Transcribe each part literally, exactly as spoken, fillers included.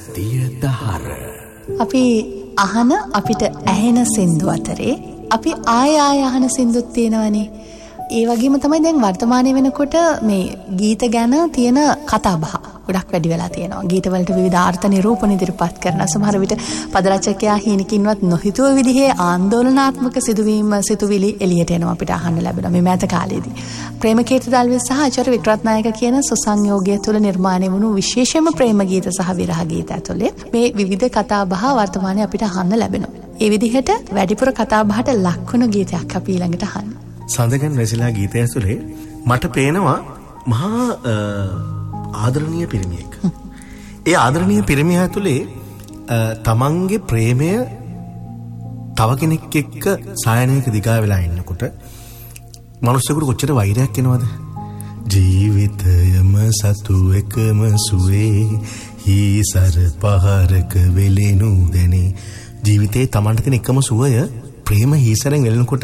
දියදහර. අපි අහන අපිට ඇහෙන සින්දු අතරේ අපි ආය ආය අහන සින්දුත් තියෙනවනේ. ඒ වගේම තමයි දැන් වර්තමානයේ වෙනකොට මේ ගීත ගැන තියෙන කතා බහ ගොඩක් වැඩි වෙලා තියෙනවා. ගීතවලට විවිධ ආර්ථ නිරූපණ ඉදිරිපත් කරන සමහර විට පද රචකයා හිණකින්වත් නොහිතුව විදිහේ ආందోලනාත්මක සිදුවීම් සිතුවිලි එළියට එනවා අපිට අහන්න ලැබෙනවා මේ මෑත කාලේදී. ප්‍රේමකීර්ති දල්වේ සහ ආචාර්ය වික්‍රත්නායක කියන සුසංයෝගය තුළ නිර්මාණය වුණු විශේෂම ප්‍රේම ගීත සහ විරහ ගීත ඇතුළේ මේ විවිධ කතා බහ වර්තමානයේ අපිට අහන්න ලැබෙනවා. ඒ විදිහට වැඩිපුර කතා බහට ලක්වුණු ගීතයක් අපි ඊළඟට අහන්න. සඳකන් වැසිලා ගීතය ඇතුලේ මට පේනවා මහා ආදරණීය පිරිමියෙක්. ඒ ආදරණීය පිරිමිය ඇතුලේ තමන්ගේ ප්‍රේමය තව කෙනෙක් එක්ක සායනයක දිගා වෙලා ඉන්නකොට මනුස්සයෙකුට කොච්චර වෛරයක් එනවද? ජීවිතයම සතු එකම සුවේ හීසර පහරක වෙලෙනු දැනේ. ජීවිතේ තමන්ට තියෙන එකම සුවය ප්‍රේම හීසරෙන් වෙලනකොට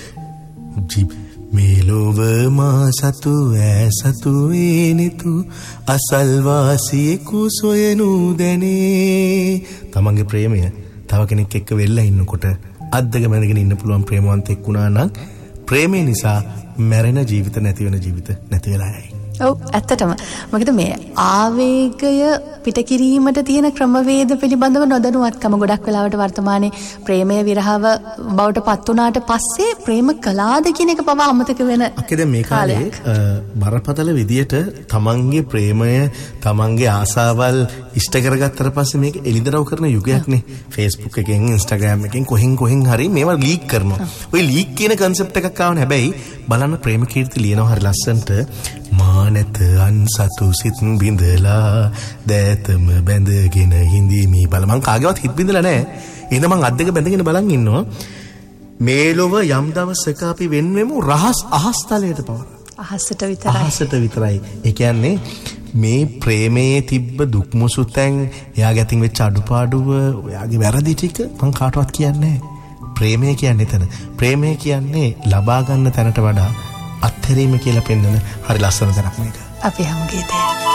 මේ ලෝව මා සතු ඈ සතු වේනිතු අසල්වාසියෙකු සොයනු දැනේ. තමන්ගේ ප්‍රේමය තව කෙනෙක් එක්ක වෙල්ලා ඉන්නකොට අද්දක මැදගෙන ඉන්න පුළුවන් ප්‍රේමවන්තෙක් වුණා නම් ප්‍රේමය නිසා මැරෙන ජීවිත නැති වෙන ජීවිත නැති වෙලා යයි. ඔව් ඇත්තටම. මොකද මේ ආවේගය පිටකිරීමට තියෙන ක්‍රමවේද පිළිබඳව නොදැනුවත්කම ගොඩක් වෙලාවට වර්තමානයේ ප්‍රේමය විරහව බවට පත් වුණාට පස්සේ ප්‍රේම කලාද කියන එක පවා අමතක වෙන අකද මේ කාලේ බරපතල විදියට තමන්ගේ ප්‍රේමය තමන්ගේ ආසාවල් ඉෂ්ට කරගත්තට පස්සේ මේක එලිදරව් කරන යුගයක්නේ. Facebook එකෙන් Instagram එකෙන් කොහෙන් කොහෙන් හරි මේවා ලීක් කරනවා. ওই ලීක් කියන concept එකක් ආවනේ. හැබැයි බලන්න ප්‍රේමකීර්ති ලියනවා හරි ලස්සනට. මානත අන්සතු සිත් බිඳලා දෑතම බැඳගෙන හිඳීමි බල. මං කාගේවත් හිත බිඳලා නැහැ. එහෙනම් මං අත් දෙක බැඳගෙන බලන් ඉන්නවා. මේ ලොව යම් දවසක අපි වෙන් වෙමු රහස් අහස්තලයට පවර. අහසට විතරයි. අහසට විතරයි. ඒ කියන්නේ මේ ප්‍රේමයේ තිබ්බ දුක් මුසුතෙන් එයාගේ අතින් වෙච්ච අඩුපාඩුව ඔයාගේ වැරදි ටික මං කාටවත් කියන්නේ නැහැ. ප්‍රේමය කියන්නේ එතන. ප්‍රේමය කියන්නේ ලබා ගන්න තැනට වඩා අත්හැරීම කියලා පෙන්වන හරි ලස්සන තරක් මේක. අපි හැම ගීතේ